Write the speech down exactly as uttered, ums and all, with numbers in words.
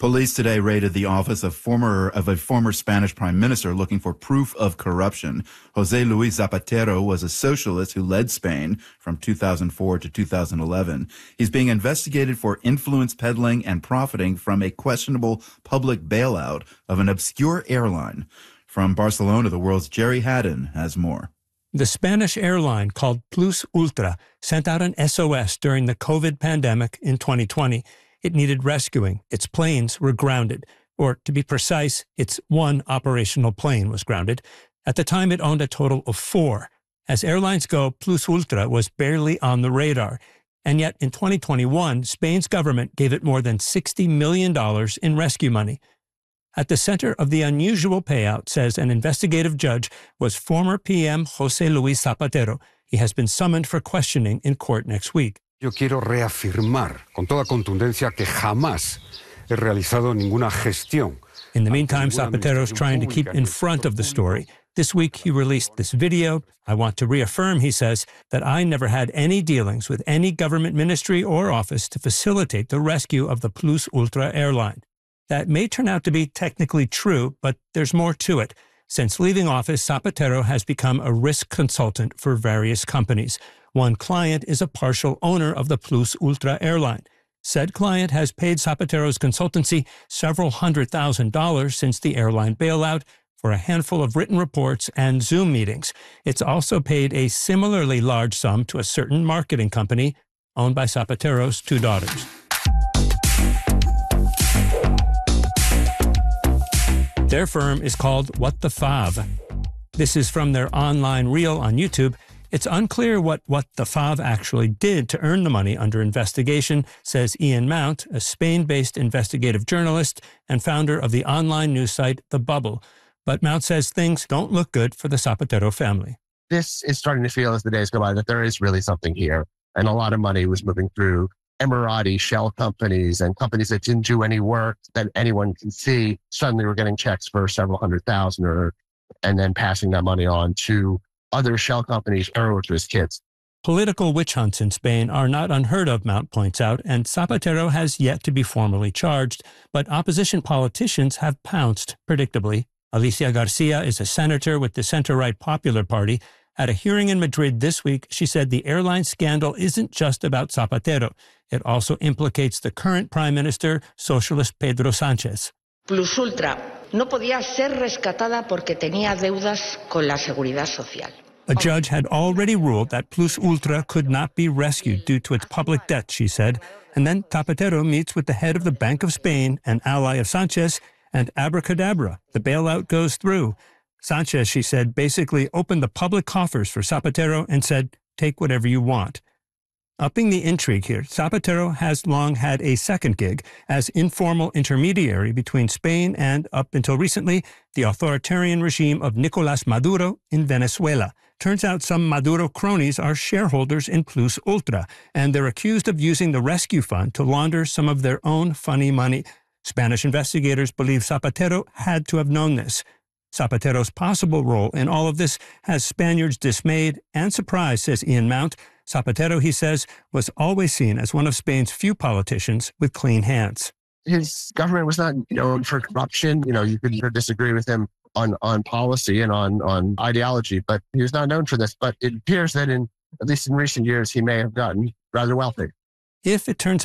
Police today raided the office of former of a former Spanish prime minister looking for proof of corruption. José Luis Zapatero was a socialist who led Spain from two thousand four to two thousand eleven. He's being investigated for influence peddling and profiting from a questionable public bailout of an obscure airline. From Barcelona, the world's Jerry Haddon has more. The Spanish airline called Plus Ultra sent out an S O S during the COVID pandemic in twenty twenty. It needed rescuing. Its planes were grounded. Or, to be precise, its one operational plane was grounded. At the time, it owned a total of four. As airlines go, Plus Ultra was barely on the radar. And yet, in twenty twenty-one, Spain's government gave it more than sixty million dollars in rescue money. At the center of the unusual payout, says an investigative judge, was former P M José Luis Zapatero. He has been summoned for questioning in court next week. Yo quiero reafirmar con toda contundencia que jamás he realizado ninguna gestión. In the meantime, Zapatero's trying to keep in front of the story. This week, he released this video. I want to reaffirm, he says, that I never had any dealings with any government ministry or office to facilitate the rescue of the Plus Ultra airline. That may turn out to be technically true, but there's more to it. Since leaving office, Zapatero has become a risk consultant for various companies. One client is a partial owner of the Plus Ultra airline. Said client has paid Zapatero's consultancy several hundred thousand dollars since the airline bailout for a handful of written reports and Zoom meetings. It's also paid a similarly large sum to a certain marketing company owned by Zapatero's two daughters. Their firm is called What the Fav. This is from their online reel on YouTube. It's unclear what What the Fav actually did to earn the money under investigation, says Ian Mount, a Spain-based investigative journalist and founder of the online news site The Bubble. But Mount says things don't look good for the Zapatero family. This is starting to feel as the days go by that there is really something here. And a lot of money was moving through Emirati shell companies and companies that didn't do any work that anyone can see. Suddenly we're getting checks for several hundred thousand or, and then passing that money on to other shell companies or to his kids. Political witch hunts in Spain are not unheard of, Mount points out, and Zapatero has yet to be formally charged, but opposition politicians have pounced, predictably. Alicia Garcia is a senator with the center-right Popular Party. At a hearing in Madrid this week, she said the airline scandal isn't just about Zapatero. It also implicates the current prime minister, socialist Pedro Sánchez. Plus Ultra no podía ser rescatada porque tenía deudas con la Seguridad Social. A judge had already ruled that Plus Ultra could not be rescued due to its public debt, she said. And then Zapatero meets with the head of the Bank of Spain, an ally of Sánchez, and abracadabra, the bailout goes through. Sánchez, she said, basically opened the public coffers for Zapatero and said, take whatever you want. Upping the intrigue here, Zapatero has long had a second gig as informal intermediary between Spain and, up until recently, the authoritarian regime of Nicolás Maduro in Venezuela. Turns out some Maduro cronies are shareholders in Plus Ultra, and they're accused of using the rescue fund to launder some of their own funny money. Spanish investigators believe Zapatero had to have known this. Zapatero's possible role in all of this has Spaniards dismayed and surprised, says Ian Mount. Zapatero, he says, was always seen as one of Spain's few politicians with clean hands. His government was not known for corruption. You know, you could disagree with him on, on policy and on, on ideology, but he was not known for this. But it appears that in, at least in recent years, he may have gotten rather wealthy. If it turns